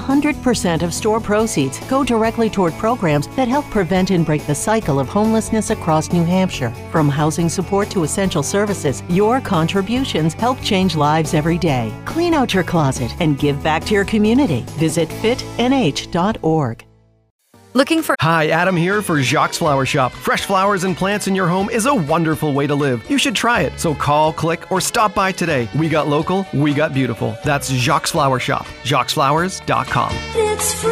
100% of store proceeds go directly toward programs that help prevent and break the cycle of homelessness across New Hampshire. From housing support to essential services, your contributions help change lives every day. Clean out your closet and give back to your community. Visit fitnh.org. Looking for... Hi, Adam here for Jacques Flower Shop. Fresh flowers and plants in your home is a wonderful way to live. You should try it. So call, click, or stop by today. We got local, we got beautiful. That's Jacques Flower Shop. JacquesFlowers.com. It's free.